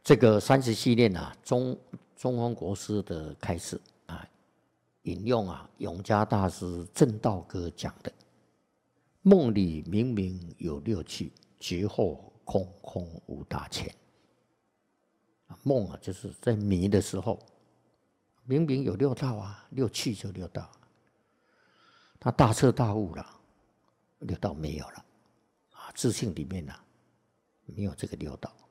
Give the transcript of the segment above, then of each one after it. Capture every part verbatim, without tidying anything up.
这个三十系列啊，中中峰国师的开示啊，引用啊永嘉大师正道歌讲的：梦里明明有六趣，觉后空空无大千。梦啊，就是在迷的时候，明明有六道啊，六趣就六道，他大彻大悟了，六道没有了啊，自性里面啊没有这个六道。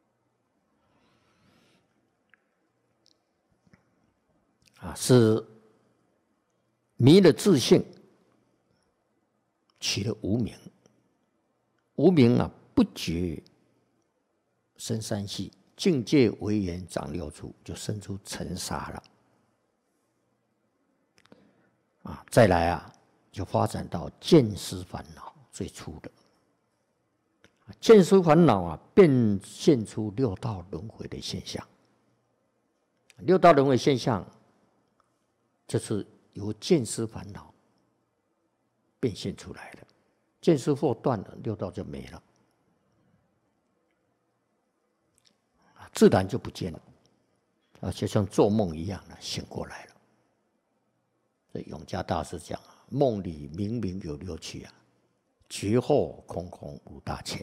啊，是迷了自性，起了无明，无明啊，不觉生三系，境界为缘长六处，就生出尘沙了。啊，再来啊，就发展到见思烦恼最初的，见思烦恼啊，变现出六道轮回的现象。六道轮回现象，就是由见思烦恼变现出来的。见思惑断了，六道就没了，自然就不见了，啊，就像做梦一样的醒过来了。所以永嘉大师讲啊，梦里明明有六趣啊，觉后空空无大千。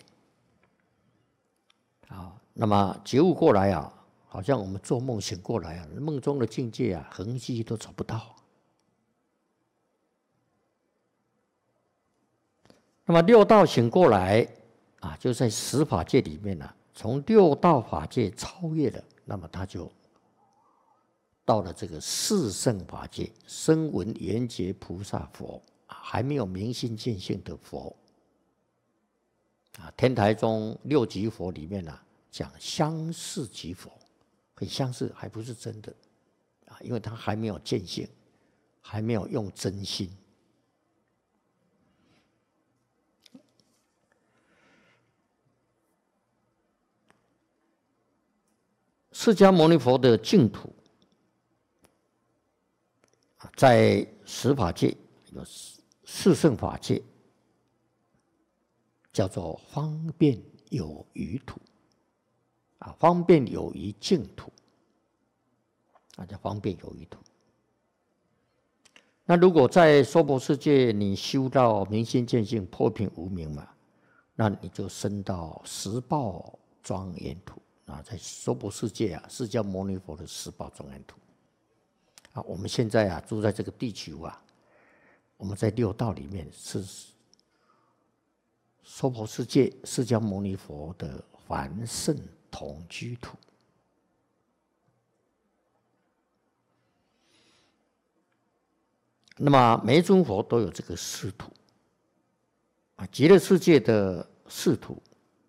好，那么觉悟过来啊，好像我们做梦醒过来啊，梦中的境界啊，痕迹都找不到。那么六道醒过来啊，就在十法界里面呢、啊，从六道法界超越了，那么他就到了这个四圣法界，声闻缘觉菩萨佛，还没有明心见性的佛啊。天台宗六级佛里面呢、啊，讲相似即佛，很相似，还不是真的啊，因为他还没有见性，还没有用真心。释迦牟尼佛的净土，在十法界有四圣法界，叫做方便有余土啊，方便有余净土啊，叫方便有余土。那如果在娑婆世界，你修到明心见性、破品无明嘛，那你就升到十报庄严土。啊，在娑婆世界啊，释迦牟尼佛的十报庄严土啊，我们现在啊住在这个地球啊，我们在六道里面是娑婆世界释迦牟尼佛的凡圣同居土。那么每一尊佛都有这个视土啊，极乐世界的视土。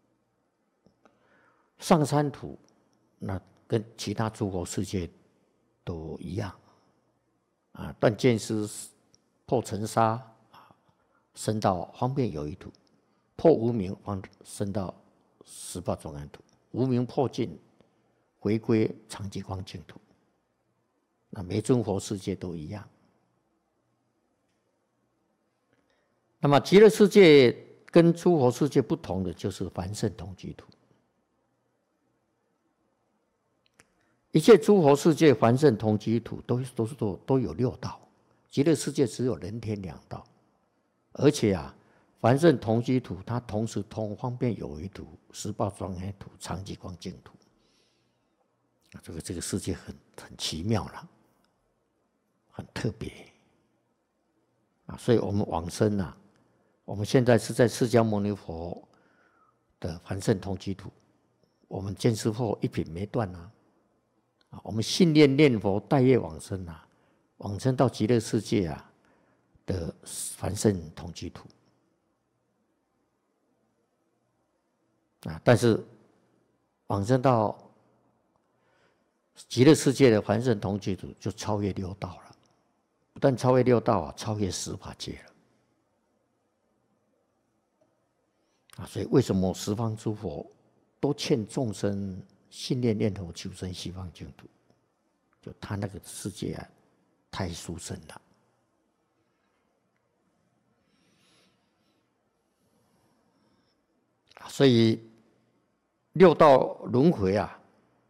上三土，那跟其他诸佛世界都一样啊。断见思，破尘沙啊，升到方便有余土；破无明，方升到十报庄严土；无明破尽，回归常寂光净土。那每尊佛世界都一样。那么极乐世界跟诸佛世界不同的，就是凡圣同居土。一切诸佛世界凡圣同居土都都是都都有六道，极乐世界只有人天两道，而且啊，凡圣同居土它同时通方便有余土、十报庄严土、常寂光净土。这个这个世界很很奇妙了，很特别啊！所以我们往生啊，我们现在是在释迦牟尼佛的凡圣同居土，我们见思惑一品没断啊。我们信念念佛带业往生啊，往生到极乐世界啊的凡圣同居土啊，但是往生到极乐世界的凡圣同居土就超越六道了，不但超越六道啊，超越十法界了啊！所以为什么十方诸佛都劝众生信念念头求生西方净土，就他那个世界啊，太殊胜了。所以六道轮回啊，